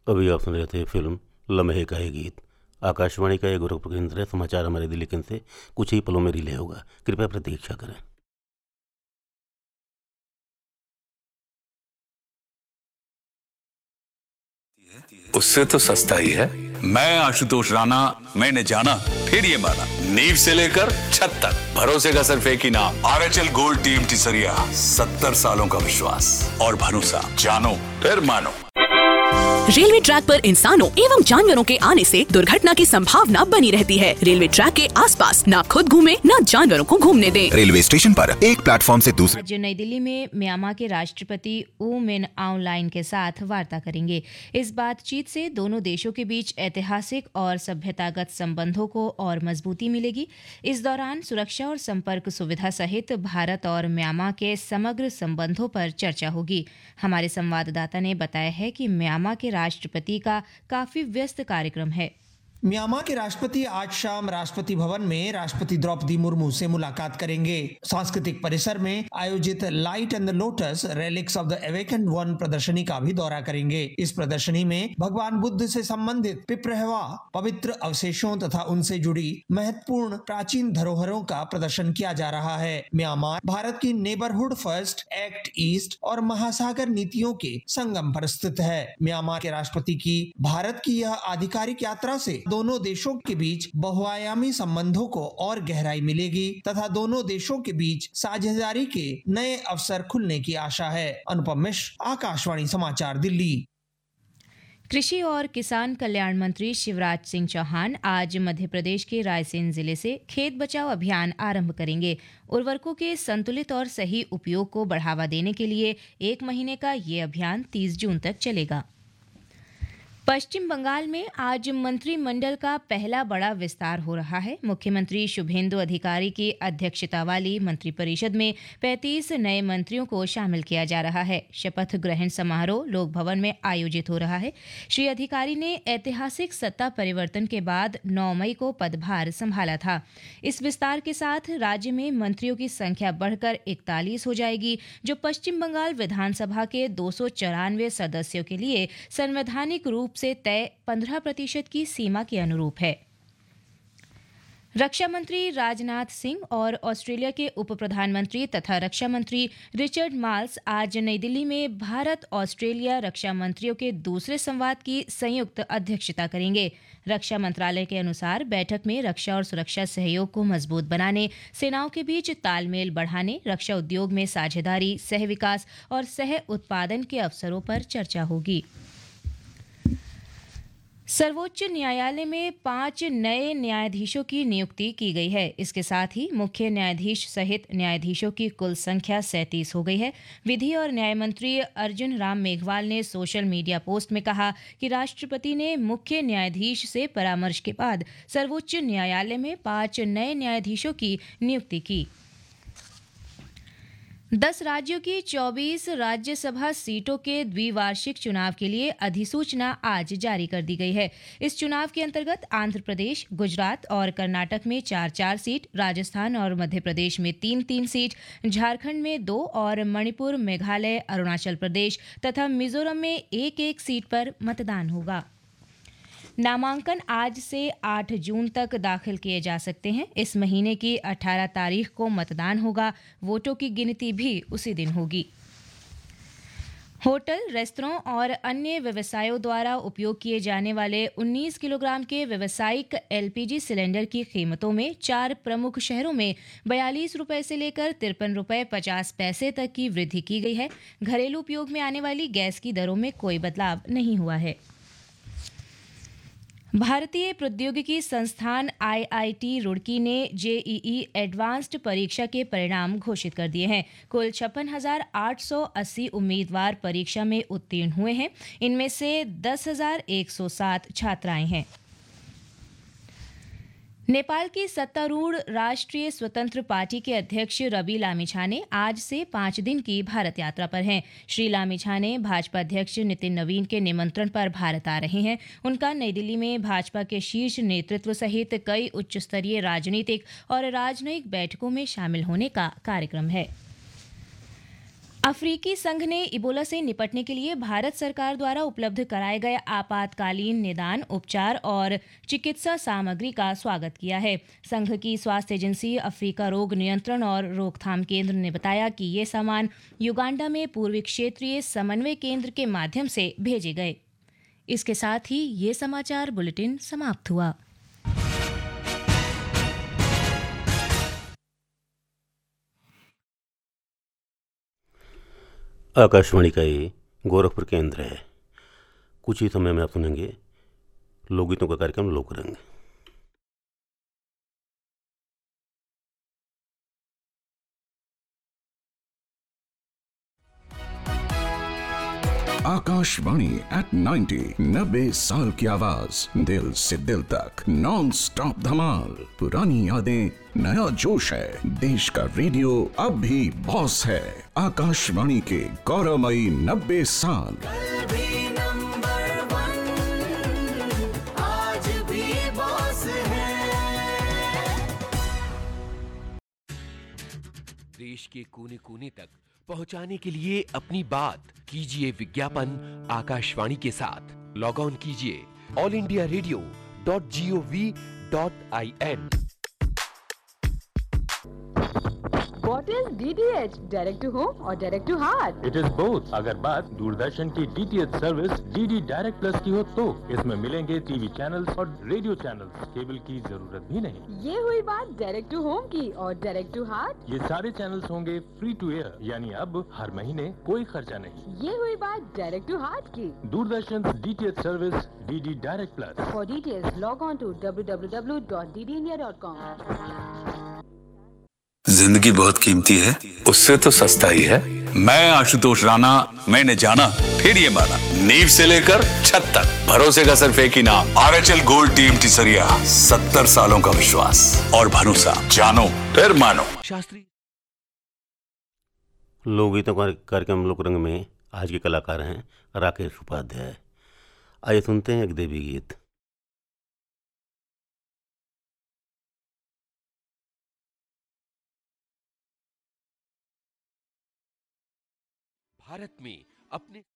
अभी आप सुन रहे थे फिल्म लम्हे का ये गीत। आकाशवाणी का ये गोरखपुर केंद्र है। समाचार हमारे दिल्ली केंद्र से कुछ ही पलों में रिले होगा, कृपया प्रतीक्षा करें। उससे तो सस्ता ही है। मैं आशुतोष राणा, मैंने जाना फिर ये माना, नींव से लेकर छत तक भरोसे का सिर्फ एक ही नाम, आरएचएल गोल्ड टीम टिसरिया। 70 सालों का विश्वास और भरोसा, जानो फिर मानो। रेलवे ट्रैक पर इंसानों एवं जानवरों के आने से दुर्घटना की संभावना बनी रहती है। रेलवे ट्रैक के आसपास ना खुद घूमे ना जानवरों को घूमने दें। रेलवे स्टेशन पर एक प्लेटफॉर्म से दूसरे। आज नई दिल्ली में म्यांमार के राष्ट्रपति ऊ मिन आउंग लाइन के साथ वार्ता करेंगे। इस बातचीत से दोनों देशों के बीच ऐतिहासिक और सभ्यतागत संबंधों को और मजबूती मिलेगी। इस दौरान सुरक्षा और संपर्क सुविधा सहित भारत और म्यांमार के समग्र संबंधों पर चर्चा होगी। हमारे संवाददाता ने बताया है कि म्यांमार के राष्ट्रपति का काफी व्यस्त कार्यक्रम है। म्यांमार के राष्ट्रपति आज शाम राष्ट्रपति भवन में राष्ट्रपति द्रौपदी मुर्मू से मुलाकात करेंगे। सांस्कृतिक परिसर में आयोजित light and the lotus relics of the awakened one प्रदर्शनी का भी दौरा करेंगे। इस प्रदर्शनी में भगवान बुद्ध से संबंधित पिपरहवा पवित्र अवशेषों तथा उनसे जुड़ी महत्वपूर्ण प्राचीन धरोहरों का प्रदर्शन किया जा रहा है। म्यांमार भारत की नेबरहुड फर्स्ट, एक्ट ईस्ट और महासागर नीतियों के संगम पर स्थित है। म्यांमार के राष्ट्रपति की भारत की यह आधिकारिक यात्रा से दोनों देशों के बीच बहुआयामी संबंधों को और गहराई मिलेगी तथा दोनों देशों के बीच साझेदारी के नए अवसर खुलने की आशा है। अनुपम मिश्र, आकाशवाणी समाचार, दिल्ली। कृषि और किसान कल्याण मंत्री शिवराज सिंह चौहान आज मध्य प्रदेश के रायसेन जिले से खेत बचाओ अभियान आरंभ करेंगे। उर्वरकों के संतुलित और सही उपयोग को बढ़ावा देने के लिए 1 महीने का ये अभियान 30 जून तक चलेगा। पश्चिम बंगाल में आज मंत्रिमंडल का पहला बड़ा विस्तार हो रहा है। मुख्यमंत्री शुभेंदु अधिकारी की अध्यक्षता वाली मंत्रिपरिषद में 35 नए मंत्रियों को शामिल किया जा रहा है। शपथ ग्रहण समारोह लोक भवन में आयोजित हो रहा है। श्री अधिकारी ने ऐतिहासिक सत्ता परिवर्तन के बाद 9 मई को पदभार संभाला था। इस विस्तार के साथ राज्य में मंत्रियों की संख्या बढ़कर 41 हो जाएगी, जो पश्चिम बंगाल विधानसभा के 294 सदस्यों के लिए संवैधानिक रूप से तय 15% की सीमा के अनुरूप है। रक्षा मंत्री राजनाथ सिंह और ऑस्ट्रेलिया के उप प्रधानमंत्री तथा रक्षा मंत्री रिचर्ड मार्ल्स आज नई दिल्ली में भारत ऑस्ट्रेलिया रक्षा मंत्रियों के दूसरे संवाद की संयुक्त अध्यक्षता करेंगे। रक्षा मंत्रालय के अनुसार बैठक में रक्षा और सुरक्षा सहयोग को मजबूत बनाने, सेनाओं के बीच तालमेल बढ़ाने, रक्षा उद्योग में साझेदारी, सह विकास और सह उत्पादन के अवसरों पर चर्चा होगी। सर्वोच्च न्यायालय में 5 नए न्यायाधीशों की नियुक्ति की गई है। इसके साथ ही मुख्य न्यायाधीश सहित न्यायाधीशों की कुल संख्या 37 हो गई है। विधि और न्याय मंत्री अर्जुन राम मेघवाल ने सोशल मीडिया पोस्ट में कहा कि राष्ट्रपति ने मुख्य न्यायाधीश से परामर्श के बाद सर्वोच्च न्यायालय में 5 नए न्यायाधीशों की नियुक्ति की। 10 राज्यों की 24 राज्यसभा सीटों के द्विवार्षिक चुनाव के लिए अधिसूचना आज जारी कर दी गई है। इस चुनाव के अंतर्गत आंध्र प्रदेश, गुजरात और कर्नाटक में 4-4 सीट, राजस्थान और मध्य प्रदेश में 3-3 सीट, झारखंड में 2 और मणिपुर, मेघालय, अरुणाचल प्रदेश तथा मिजोरम में 1-1 सीट पर मतदान होगा। नामांकन आज से 8 जून तक दाखिल किए जा सकते हैं। इस महीने की 18 तारीख को मतदान होगा। वोटों की गिनती भी उसी दिन होगी। होटल, रेस्तरां और अन्य व्यवसायों द्वारा उपयोग किए जाने वाले 19 किलोग्राम के व्यावसायिक एलपीजी सिलेंडर की कीमतों में 4 प्रमुख शहरों में 42 रुपये से लेकर 53 रुपये 50 पैसे तक की वृद्धि की गई है। घरेलू उपयोग में आने वाली गैस की दरों में कोई बदलाव नहीं हुआ है। भारतीय प्रौद्योगिकी संस्थान आईआईटी रुड़की ने जेईई एडवांस्ड परीक्षा के परिणाम घोषित कर दिए हैं। कुल 56,880 उम्मीदवार परीक्षा में उत्तीर्ण हुए हैं। इनमें से 10,107 छात्राएं हैं। नेपाल की सत्तारूढ़ राष्ट्रीय स्वतंत्र पार्टी के अध्यक्ष रवि लामिछाने आज से 5 दिन की भारत यात्रा पर हैं। श्री लामिछाने भाजपा अध्यक्ष नितिन नवीन के निमंत्रण पर भारत आ रहे हैं। उनका नई दिल्ली में भाजपा के शीर्ष नेतृत्व सहित कई उच्च स्तरीय राजनीतिक और राजनयिक बैठकों में शामिल होने का कार्यक्रम है। अफ्रीकी संघ ने इबोला से निपटने के लिए भारत सरकार द्वारा उपलब्ध कराए गए आपातकालीन निदान, उपचार और चिकित्सा सामग्री का स्वागत किया है। संघ की स्वास्थ्य एजेंसी अफ्रीका रोग नियंत्रण और रोकथाम केंद्र ने बताया कि ये सामान युगांडा में पूर्वी क्षेत्रीय समन्वय केंद्र के माध्यम से भेजे गए। इसके साथ ही ये समाचार बुलेटिन समाप्त हुआ। आकाशवाणी का ये गोरखपुर केंद्र है। कुछ ही समय में आप सुनेंगे लोकगीतों का कार्यक्रम लोकरंग। आकाशवाणी एट 90 साल की आवाज, दिल से दिल तक नॉन स्टॉप धमाल। पुरानी यादें, नया जोश है। देश का रेडियो अब भी बॉस है। आकाशवाणी के गौरवमयी 90 साल। देश के कोने कोने तक पहुंचाने के लिए अपनी बात कीजिए विज्ञापन आकाशवाणी के साथ। लॉग ऑन कीजिए allindiaradio.gov.in। What is DTH? Direct to home or direct to heart? It is both। अगर बात दूरदर्शन की DTH service DD direct plus की हो तो इसमें मिलेंगे टीवी चैनल्स और रेडियो चैनल्स। केबल की जरूरत भी नहीं। ये हुई बात डायरेक्ट टू होम की। और डायरेक्ट टू हार्ट? ये सारे चैनल्स होंगे फ्री टू एयर, यानी अब हर महीने कोई खर्चा नहीं। ये हुई बात डायरेक्ट टू हार्ट की। Doordarshan DTH service DD direct plus. For details log on to www.ddindia.com। जिंदगी बहुत कीमती है, उससे तो सस्ता ही है। मैं आशुतोष राणा, मैंने जाना फिर ये माना। नींव से लेकर छत तक भरोसे का सिर्फ एक ही नाम, RHL गोल्ड TMT सरिया। 70 सालों का विश्वास और भरोसा, जानो फिर मानो। शास्त्री लोकगीतों का कार्यक्रम लोकरंग में आज के कलाकार हैं राकेश उपाध्याय। आइए सुनते हैं एक देवी गीत। भारत में अपने